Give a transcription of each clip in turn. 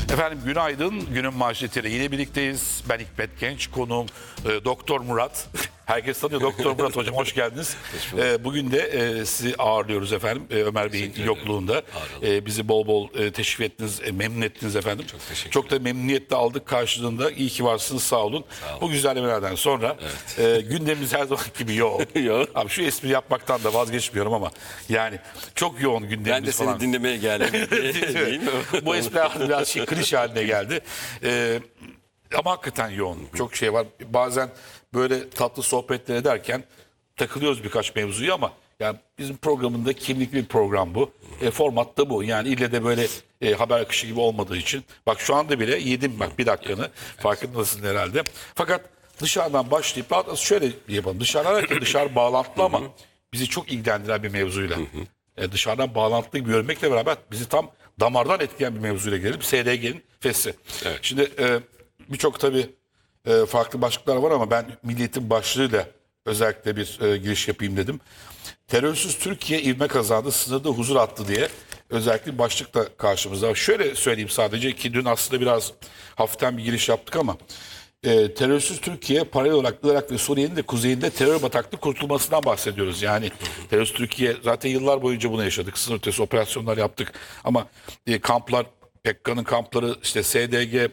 Efendim günaydın. Günün manşetiyle yine birlikteyiz. Ben Hikmet Genç, konuğum Doktor Murat. Herkes tanıyor Doktor Murat hocam, hoş geldiniz. Bugün de sizi ağırlıyoruz efendim. Ömer Bey'in yokluğunda. Bizi bol bol teşrif ettiniz, memnun ettiniz efendim. Çok teşekkür Çok da memnuniyetle aldık karşılığında. İyi ki varsınız, sağ olun. Bu güzellemelerden sonra gündemimiz her zaman gibi yoğun. Abi şu espri yapmaktan da vazgeçmiyorum ama yani çok yoğun gündemimiz Ben de seni falan. dinlemeye geldim. Değil mi? Bu espriler biraz klişe haline geldi. Ama hakikaten yoğun. Çok şey var. Bazen böyle tatlı sohbetler ederken takılıyoruz birkaç mevzuyu ama yani bizim programında kimlikli bir program bu. Format da bu. Yani ille de böyle haber akışı gibi olmadığı için. Bak şu anda bile yedim bak bir dakikanı. Farkındasın herhalde. Fakat dışarıdan başlayıp daha şöyle yapalım. Dışarı bağlantılı ama bizi çok ilgilendiren bir mevzuyla. Dışarıdan bağlantılı gibi görmekle beraber bizi tam damardan etkileyen bir mevzuyla gelelim. SDG'nin FES'i. Evet. Şimdi birçok tabii farklı başlıklar var ama ben milliyetin başlığıyla özellikle bir giriş yapayım dedim. Terörsüz Türkiye ivme kazandı, sınırda huzur attı diye özellikle bir başlıkla karşımızda. Şöyle söyleyeyim sadece ki dün aslında biraz hafiften bir giriş yaptık ama terörsüz Türkiye paralel olarak Irak ve Suriye'nin de kuzeyinde terör bataklığı kurtulmasından bahsediyoruz. Yani terörsüz Türkiye zaten yıllar boyunca bunu yaşadık. Sınır ötesi operasyonlar yaptık ama kamplar, PKK'nın kampları, işte SDG,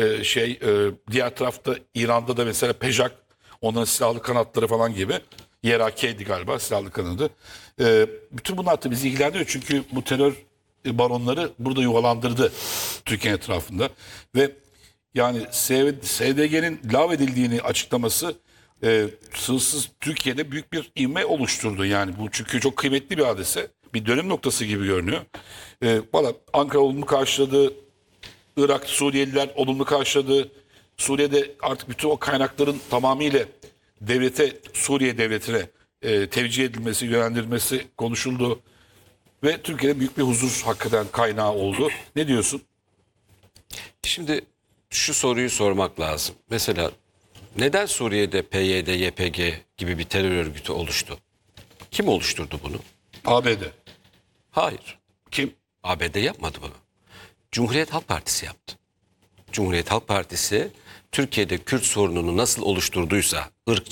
diğer tarafta İran'da da mesela PEJAK, onların silahlı kanatları falan gibi. YRK'ydi galiba silahlı kanadı. Bütün bunlar da bizi ilgilendiriyor çünkü bu terör baronları burada yuvalandırdı Türkiye etrafında ve yani SDG'nin lağvedildiğini açıklaması sınırsız Türkiye'de büyük bir ivme oluşturdu. Yani bu çünkü çok kıymetli bir hadise. Bir dönüm noktası gibi görünüyor. Valla Ankara olumlu karşıladı. Irak, Suriyeliler olumlu karşıladı. Suriye'de artık bütün o kaynakların tamamıyla Suriye devletine tevcih edilmesi, yönlendirilmesi konuşuldu. Ve Türkiye'de büyük bir huzur hakikaten kaynağı oldu. Ne diyorsun? Şimdi şu soruyu sormak lazım. Mesela neden Suriye'de PYD, YPG gibi bir terör örgütü oluştu? Kim oluşturdu bunu? ABD. Hayır. Kim? ABD yapmadı bunu. Cumhuriyet Halk Partisi yaptı. Cumhuriyet Halk Partisi Türkiye'de Kürt sorununu nasıl oluşturduysa, ırkçı